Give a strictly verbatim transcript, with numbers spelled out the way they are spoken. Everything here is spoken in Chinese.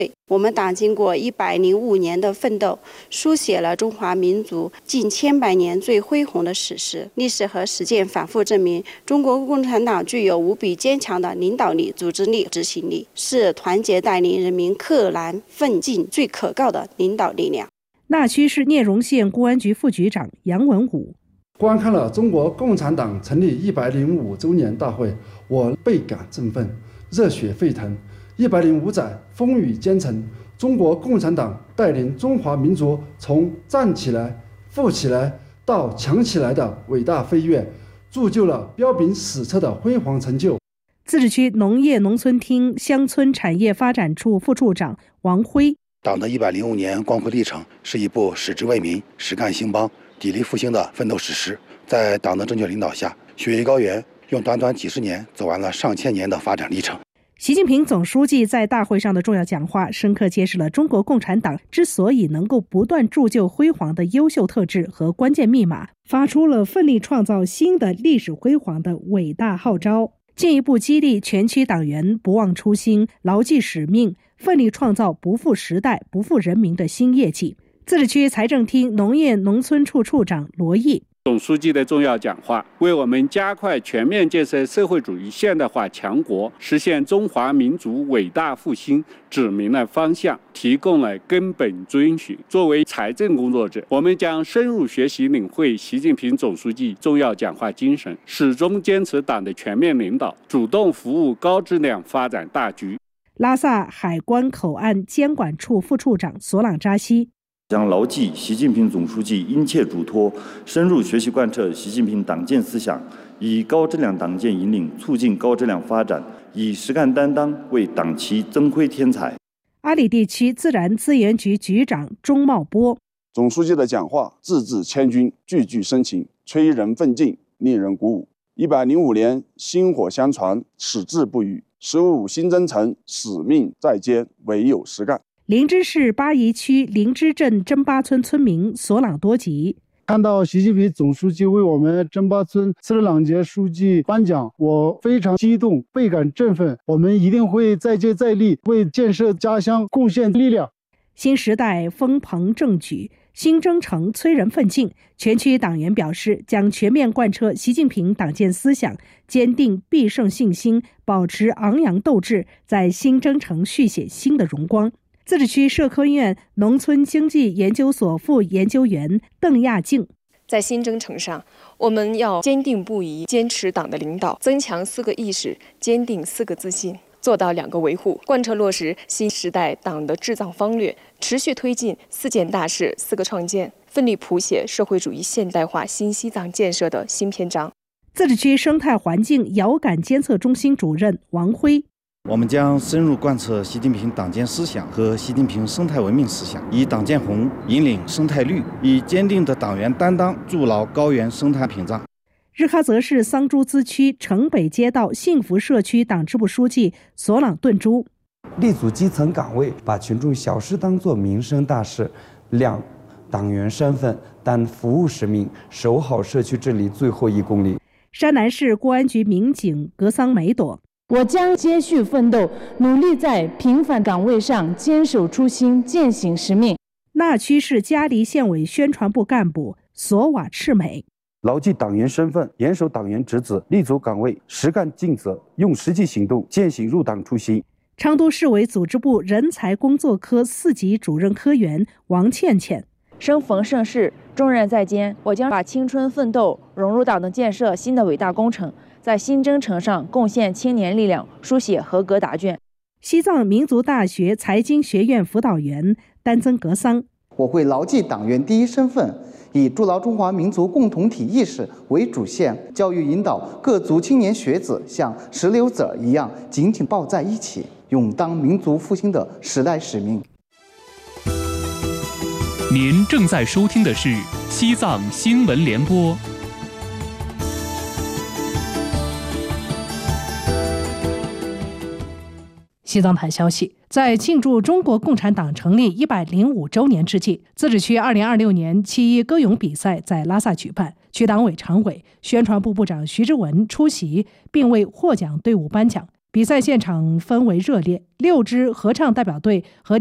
我们党经过一百零五年的奋斗，书写了中华民族近千百年最恢宏的史诗。历史和实践反复证明，中国共产党具有无比坚强的领导力、组织力、执行力，是团结带领人民克难奋进最可靠的领导力量。 那区市聂荣县公安局副局长杨文武观看了中国共产党成立一百零五周年大会，我倍感振奋，热血沸腾。一百零五载风雨兼程，中国共产党带领中华民族从站起来、富起来到强起来的伟大飞跃，铸就了彪炳史册的辉煌成就。 自治区农业农村厅乡村产业发展处副处长王辉， 党的一百零五年光辉历程是一部矢志为民、实干兴邦、砥砺复兴的奋斗史诗。在党的正确领导下，雪域高原用短短几十年走完了上千年的发展历程。 习近平总书记在大会上的重要讲话，深刻揭示了中国共产党之所以能够不断铸就辉煌的优秀特质和关键密码，发出了奋力创造新的历史辉煌的伟大号召，进一步激励全区党员不忘初心、牢记使命，奋力创造不负时代、不负人民的新业绩。自治区财政厅农业农村处处长罗毅， 总书记的重要讲话，为我们加快全面建设社会主义现代化强国，实现中华民族伟大复兴指明了方向，提供了根本遵循。作为财政工作者，我们将深入学习领会习近平总书记重要讲话精神，始终坚持党的全面领导，主动服务高质量发展大局。 拉萨海关口岸监管处副处长索朗扎西， 将牢记习近平总书记殷切嘱托，深入学习贯彻习近平党建思想，以高质量党建引领促进高质量发展，以实干担当为党旗增辉添彩。 阿里地区自然资源局局长钟茂波， 总书记的讲话字字千钧，句句深情，催人奋进，令人鼓舞。一百零五年薪火相传，矢志不渝，十五新征程，使命在肩，唯有实干。 林芝市巴宜区林芝镇真巴村村民索朗多吉， 看到习近平总书记为我们真巴村斯里朗杰书记颁奖，我非常激动，倍感振奋。我们一定会再接再厉，为建设家乡贡献力量。 新时代风鹏正举，新征程催人奋进。全区党员表示，将全面贯彻习近平党建思想，坚定必胜信心，保持昂扬斗志，在新征程续写新的荣光。自治区社科院农村经济研究所副研究员邓亚静， 在新征程上，我们要坚定不移坚持党的领导，增强四个意识，坚定四个自信，做到两个维护，贯彻落实新时代党的治党方略，持续推进四件大事、四个创建，奋力谱写社会主义现代化新西藏建设的新篇章。 自治区生态环境遥感监测中心主任王辉， 我们将深入贯彻习近平党建思想和习近平生态文明思想，以党建红引领生态绿，以坚定的党员担当筑牢高原生态屏障。 日喀则市桑珠孜区城北街道幸福社区党支部书记索朗顿珠， 立足基层岗位，把群众小事当作民生大事，亮党员身份，担服务使命，守好社区治理最后一公里。 山南市公安局民警格桑梅朵， 我将接续奋斗，努力在平凡岗位上坚守初心，践行使命。 那曲市嘉黎县委宣传部干部索瓦赤美， 牢记党员身份，严守党员职责，立足岗位，实干尽责，用实际行动践行入党初心。 昌都市委组织部人才工作科四级主任科员王倩倩， 生逢盛世，重任在肩，我将把青春奋斗融入党的建设新的伟大工程，在新征程上贡献青年力量，书写合格答卷。 西藏民族大学财经学院辅导员丹增格桑， 我会牢记党员第一身份，以筑牢中华民族共同体意识为主线，教育引导各族青年学子像石榴籽儿一样紧紧抱在一起，勇当民族复兴的时代使命。 您正在收听的是西藏新闻联播。 西藏台消息，在庆祝中国共产党成立一百零五周年之际，自治区二零二六年七一歌咏比赛在拉萨举办，区党委常委、宣传部部长徐志文出席，并为获奖队伍颁奖。 比赛现场氛围热烈，六支合唱代表队和